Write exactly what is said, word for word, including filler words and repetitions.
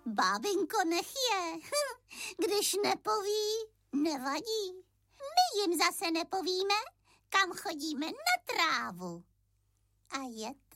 Bábinko nech je. Když nepoví, nevadí. My jim zase nepovíme, kam chodíme na trávu. A je